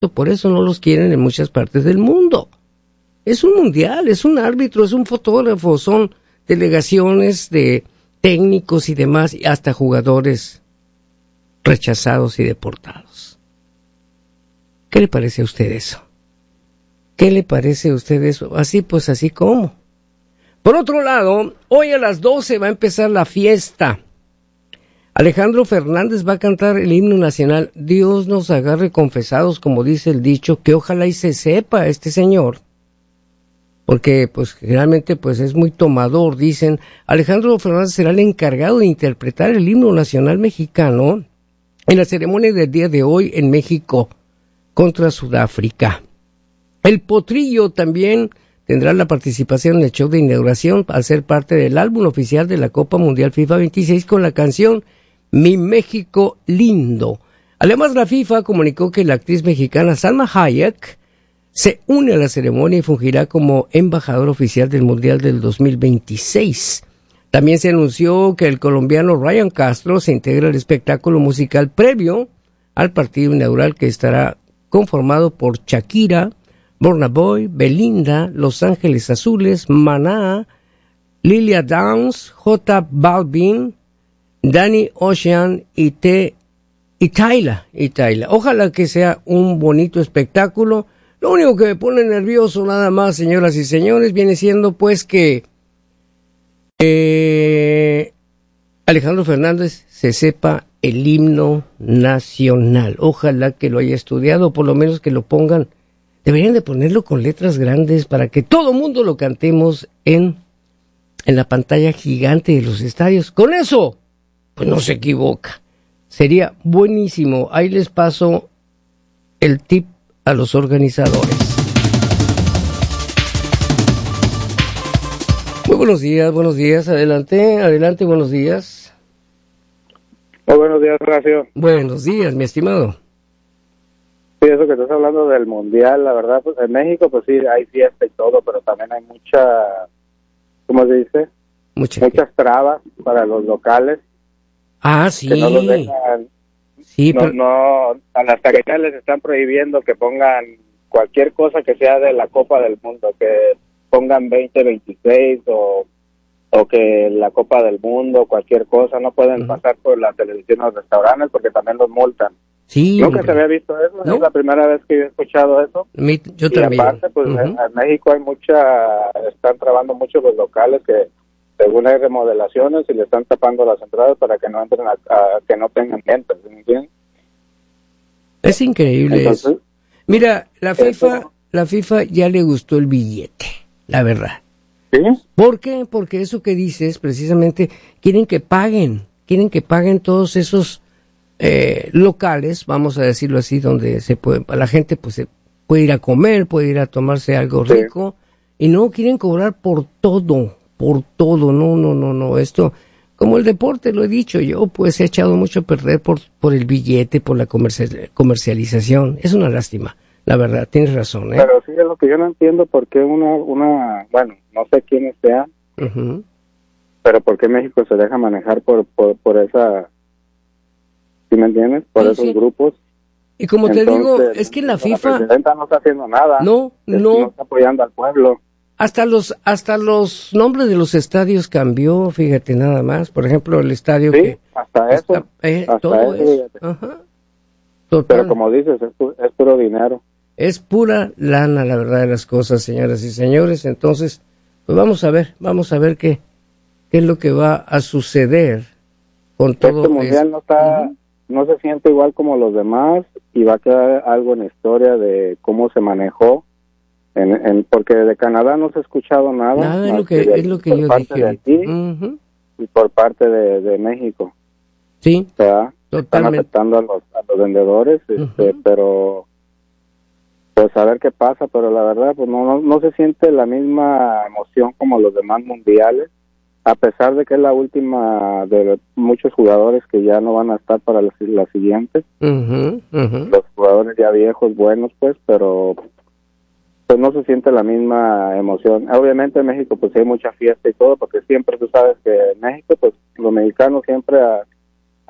Por eso no los quieren en muchas partes del mundo. Es un mundial, es un árbitro, es un fotógrafo, son delegaciones de técnicos y demás, y hasta jugadores rechazados y deportados. ¿Qué le parece a usted eso? ¿Qué le parece a usted eso? Así pues, así como. Por otro lado, hoy a las 12 va a empezar la fiesta. Alejandro Fernández va a cantar el himno nacional. Dios nos agarre confesados, como dice el dicho, que ojalá y se sepa este señor. Porque pues generalmente pues es muy tomador, dicen. Alejandro Fernández será el encargado de interpretar el himno nacional mexicano en la ceremonia del día de hoy en México contra Sudáfrica. El Potrillo también tendrá la participación en el show de inauguración al ser parte del álbum oficial de la Copa Mundial FIFA 26 con la canción Mi México Lindo. Además, la FIFA comunicó que la actriz mexicana Salma Hayek se une a la ceremonia y fungirá como embajador oficial del Mundial del 2026. También se anunció que el colombiano Ryan Castro se integra al espectáculo musical previo al partido inaugural que estará conformado por Shakira, Burna Boy, Belinda, Los Ángeles Azules, Maná, Lilia Downs, J Balvin, Danny Ocean y Tyla. Ojalá que sea un bonito espectáculo. Lo único que me pone nervioso nada más, señoras y señores, viene siendo pues que Alejandro Fernández se sepa el himno nacional. Ojalá que lo haya estudiado, por lo menos que lo pongan. Deberían de ponerlo con letras grandes para que todo mundo lo cantemos en la pantalla gigante de los estadios. Con eso, pues no se equivoca. Sería buenísimo. Ahí les paso el tip a los organizadores. Muy buenos días. Adelante, buenos días. Muy buenos días, Racio. Buenos días, mi estimado. Sí, eso que estás hablando del mundial, la verdad, pues en México, pues sí, hay fiesta y todo, pero también hay ¿cómo se dice? Muchas trabas para los locales. Ah, sí. Que no los dejan. Sí, a las taquerías les están prohibiendo que pongan cualquier cosa que sea de la Copa del Mundo, que pongan 2026 o que la Copa del Mundo, cualquier cosa, no pueden pasar por la televisión o los restaurantes porque también los multan. Sí, nunca se había visto eso, ¿no? Es la primera vez que yo he escuchado eso. Yo también. Y aparte, pues en México están trabando mucho los locales que según hay remodelaciones y le están tapando las entradas para que no entren que no tengan ventas, ¿me entiendes? Es increíble. Entonces, eso. Mira, la FIFA ya le gustó el billete, la verdad. ¿Sí? ¿Por qué? Porque eso que dices, precisamente, quieren que paguen todos esos locales, vamos a decirlo así, donde la gente pues se puede ir a comer, puede ir a tomarse algo rico, y no quieren cobrar por todo, no, esto, como el deporte, lo he dicho yo, pues he echado mucho a perder por el billete, por la comercialización, es una lástima, la verdad, tienes razón, ¿eh? Pero sí, es lo que yo no entiendo, por qué bueno, no sé quiénes sean, pero por qué México se deja manejar por esa... ¿Sí me entiendes? Por esos grupos. Y como te digo, es que la FIFA... La presidenta no está haciendo nada. No. está apoyando al pueblo. Hasta los nombres de los estadios cambió, fíjate nada más. Por ejemplo, el estadio sí, hasta eso. Todo eso. Ajá. Total. Pero como dices, es puro dinero. Es pura lana, la verdad de las cosas, señoras y señores. Entonces, pues vamos a ver qué es lo que va a suceder con todo este mundial esto. No se siente igual como los demás y va a quedar algo en la historia de cómo se manejó, porque de Canadá no se ha escuchado nada. Nada, es lo que yo dije. De aquí, y por parte de México. Sí, o sea, totalmente. Están aceptando a los vendedores, pero pues a ver qué pasa, pero la verdad pues no se siente la misma emoción como los demás mundiales. A pesar de que es la última de muchos jugadores que ya no van a estar para la siguiente, los jugadores ya viejos, buenos pues, pero pues no se siente la misma emoción. Obviamente en México pues hay mucha fiesta y todo, porque siempre tú sabes que en México pues los mexicanos siempre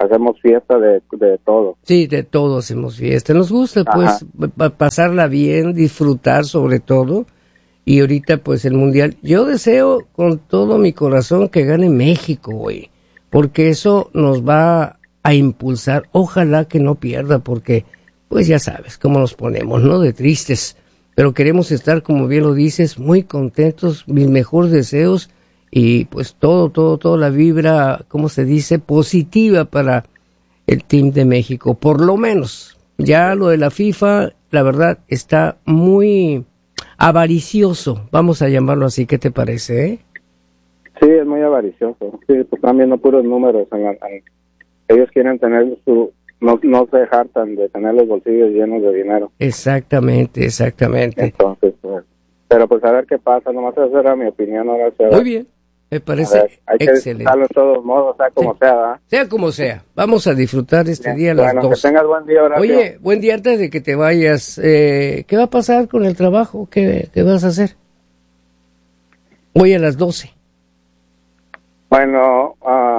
hacemos fiesta de todo. Sí, de todo hacemos fiesta. Nos gusta, pues, pasarla bien, disfrutar sobre todo. Y ahorita, pues, el Mundial. Yo deseo con todo mi corazón que gane México, güey. Porque eso nos va a impulsar. Ojalá que no pierda, porque, pues, ya sabes cómo nos ponemos, ¿no? De tristes. Pero queremos estar, como bien lo dices, muy contentos, mis mejores deseos. Y, pues, toda la vibra, ¿cómo se dice? Positiva para el Team de México, por lo menos. Ya lo de la FIFA, la verdad, está muy avaricioso, vamos a llamarlo así. ¿Qué te parece, Sí, es muy avaricioso. Sí, pues están viendo puros números. Ellos quieren tener no se hartan de tener los bolsillos llenos de dinero. Exactamente. Entonces, pues, pero pues a ver qué pasa. Nomás esa era mi opinión. Ahora muy bien. Me parece hay que disfrutarlo de todos modos, sea como sea, ¿verdad? Sea como sea. Vamos a disfrutar este día a las 12. Que tengas buen día, Horacio. Oye, buen día antes de que te vayas. ¿Qué va a pasar con el trabajo? ¿Qué vas a hacer? Hoy a las 12. Bueno,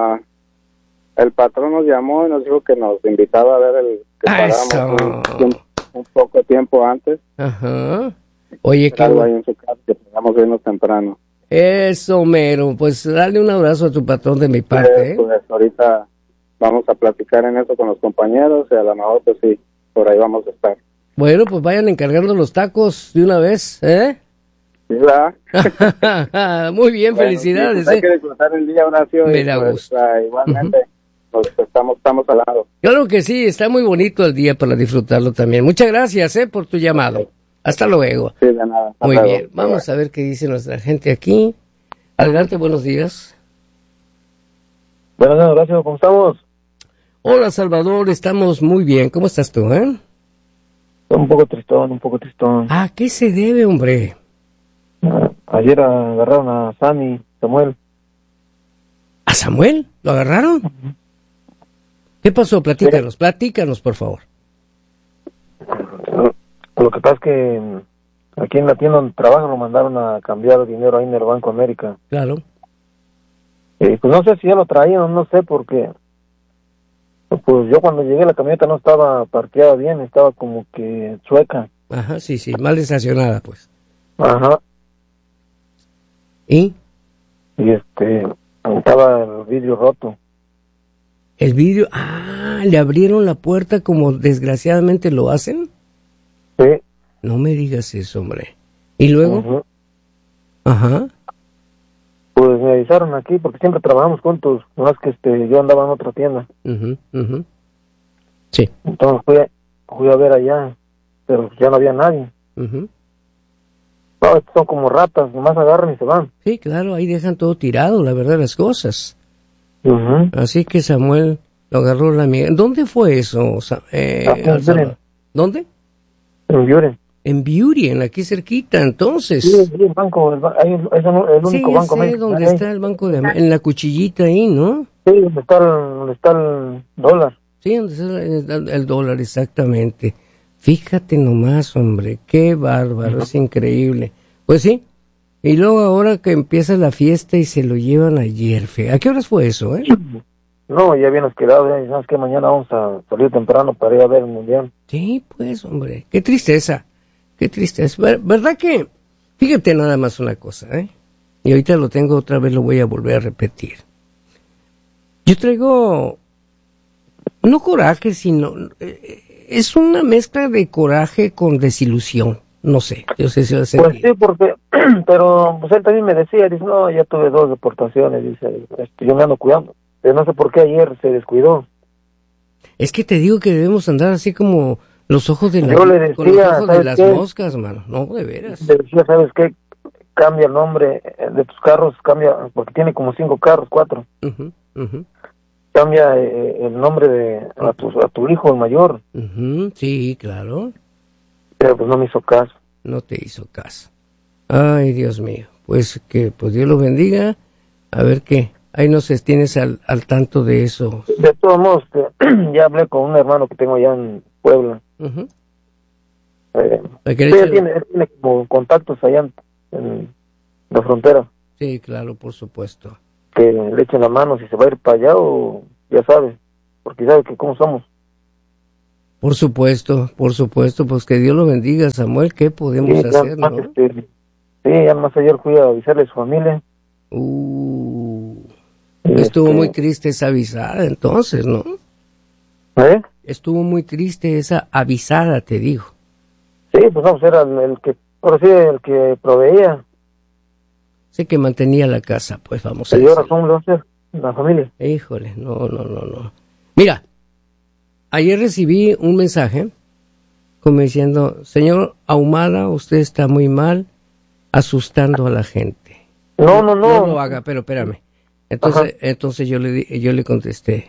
el patrón nos llamó y nos dijo que nos invitaba a ver que paráramos un poco de tiempo antes. Ajá. Oye, qué algo ahí en su casa, que podamos irnos temprano. Eso, mero. Pues dale un abrazo a tu patrón de mi parte. Pues ahorita vamos a platicar en eso con los compañeros y a lo mejor, pues sí, por ahí vamos a estar. Bueno, pues vayan encargando los tacos de una vez, ¿eh? Sí, ¿verdad? Muy bien, bueno, felicidades. Hay que disfrutar el día, Horacio. Me da gusto. Igualmente, estamos al lado. Claro que sí, está muy bonito el día para disfrutarlo también. Muchas gracias, por tu llamado. Okay. Hasta luego. Sí, de nada. Muy bien, vamos a ver qué dice nuestra gente aquí. Adelante, buenos días. Buenos días, Horacio, ¿cómo estamos? Hola, Salvador, estamos muy bien. ¿Cómo estás tú, Un poco tristón. ¿A qué se debe, hombre? Ayer agarraron a Samuel. ¿A Samuel? ¿Lo agarraron? Uh-huh. ¿Qué pasó? Platícanos, por favor. Lo que pasa es que aquí en la tienda donde trabajan lo mandaron a cambiar dinero ahí en el Banco América. Claro. Pues no sé si ya lo traían, no sé, porque pues yo cuando llegué la camioneta no estaba parqueada bien, estaba como que chueca. Ajá, sí, mal estacionada, pues. Ajá. ¿Y? Y estaba el vidrio roto. ¿El vidrio? ¿Le abrieron la puerta como desgraciadamente lo hacen? Sí. No me digas eso, hombre. ¿Y luego? Uh-huh. Ajá. Pues me avisaron aquí, porque siempre trabajamos juntos, no es que yo andaba en otra tienda. Uh-huh, uh-huh. Sí. Entonces fui a ver allá, pero ya no había nadie. Uh-huh. No, estos son como ratas, nomás agarran y se van. Sí, claro, ahí dejan todo tirado, la verdad, las cosas. Uh-huh. Así que Samuel lo agarró la amiga. ¿Dónde fue eso? ¿Dónde? En Buren. En Buren, aquí cerquita, entonces. Sí, el banco, ahí es el único banco. Sí, donde está el banco en la cuchillita ahí, ¿no? Sí, donde está el dólar. Sí, donde está el dólar, exactamente. Fíjate nomás, hombre, qué bárbaro, es increíble. Pues sí, y luego ahora que empieza la fiesta y se lo llevan ayer, ¿a qué horas fue eso, No, ya habíamos quedado, ya sabes que mañana vamos a salir temprano para ir a ver el Mundial. Sí, pues, hombre, qué tristeza. ¿Verdad que? Fíjate nada más una cosa, y ahorita lo tengo otra vez, lo voy a volver a repetir. Yo traigo, no coraje, sino, es una mezcla de coraje con desilusión. No sé, yo sé si lo sé. Pues sí, porque, pero pues él también me decía, dice, no, ya tuve 2 deportaciones, dice, yo me ando cuidando. Pero no sé por qué ayer se descuidó. Es que te digo que debemos andar así como los ojos de yo le decía, con los ojos de las qué? Moscas, mano. No, de veras. Le decía, ¿sabes qué? Cambia el nombre de tus carros, cambia, porque tiene como 5 carros, 4. Uh-huh, uh-huh. Cambia el nombre a tu hijo, el mayor. Uh-huh, sí, claro. Pero pues no me hizo caso. No te hizo caso. Ay, Dios mío. Pues que pues Dios lo bendiga. A ver qué. Ahí no se tienes al tanto de eso. De todos modos, ya hablé con un hermano que tengo allá en Puebla. Uh-huh. Él tiene como contactos allá en la frontera. Sí, claro, por supuesto. Que le echen la mano si se va a ir para allá o ya sabe. porque sabe que cómo somos. Por supuesto, pues que Dios lo bendiga, Samuel, ¿qué podemos hacer, más, no? Sí, ya más ayer fui a avisarle a su familia. Estuvo muy triste esa avisada, entonces, ¿no? Estuvo muy triste esa avisada, te digo. Sí, pues vamos, era el que, por así, el que proveía. Sé que mantenía la casa, pues vamos a decir. decir. Y ahora somos la familia. Híjole, no. Mira, ayer recibí un mensaje como diciendo, señor Ahumada, usted está muy mal, asustando a la gente. No. No lo haga, pero espérame. Entonces yo le contesté,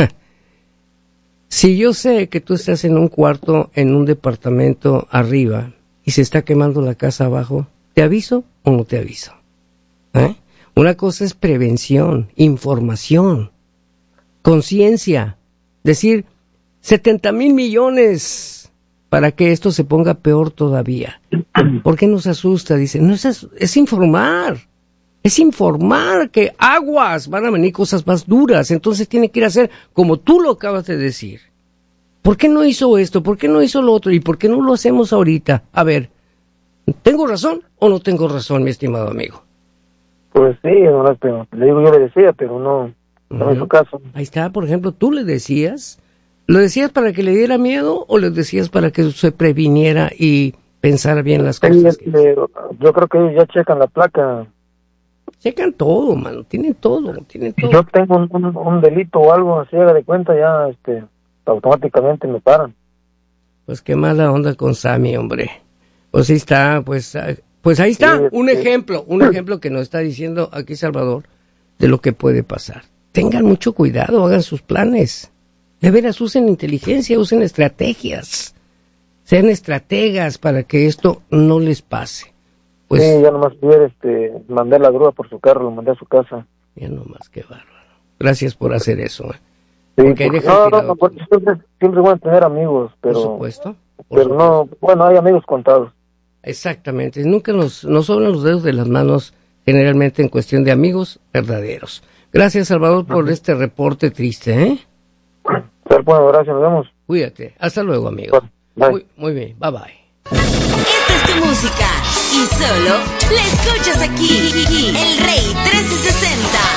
si yo sé que tú estás en un cuarto, en un departamento arriba, y se está quemando la casa abajo, ¿te aviso o no te aviso? Una cosa es prevención, información, conciencia, decir 70,000 millones para que esto se ponga peor todavía. ¿Por qué nos asusta? Dice, no es informar. Es informar que aguas, van a venir cosas más duras, entonces tiene que ir a hacer como tú lo acabas de decir. ¿Por qué no hizo esto? ¿Por qué no hizo lo otro? ¿Y por qué no lo hacemos ahorita? A ver, ¿tengo razón o no tengo razón, mi estimado amigo? Pues sí, pero le digo, yo le decía, pero no me hizo caso. Ahí está, por ejemplo, tú le decías, ¿lo decías para que le diera miedo o le decías para que se previniera y pensara bien las cosas? Yo creo que ellos ya checan la placa. Checan todo, mano, tienen todo. Yo tengo un delito o algo así, haga de cuenta, ya automáticamente me paran. Pues qué mala onda con Sammy, hombre. Pues ahí está, pues ahí está, un ejemplo que nos está diciendo aquí Salvador de lo que puede pasar. Tengan mucho cuidado, hagan sus planes. De veras, usen inteligencia, usen estrategias. Sean estrategas para que esto no les pase. Pues, sí, ya nomás mandé la grúa por su carro, lo mandé a su casa. Ya nomás, qué bárbaro. Gracias por hacer eso. Sí, siempre van a tener amigos, pero... Por supuesto. No, bueno, hay amigos contados. Exactamente, nunca nos sobran los dedos de las manos, generalmente en cuestión de amigos verdaderos. Gracias, Salvador, por este reporte triste, Bueno, gracias, nos vemos. Cuídate, hasta luego, amigo. Muy bien, bye bye. Esta es tu música y solo la escuchas aquí, El Rey 1360.